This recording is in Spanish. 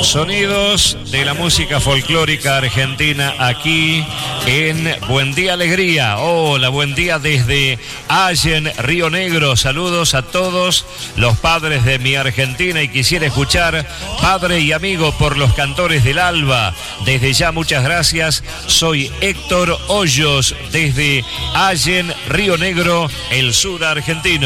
Sonidos de la música folclórica argentina aquí en Buen Día Alegría. Hola, buen día desde Allen, Río Negro. Saludos a todos los padres de mi Argentina y quisiera escuchar Padre y Amigo por los Cantores del Alba. Desde ya muchas gracias. Soy Héctor Hoyos desde Allen, Río Negro, el sur argentino.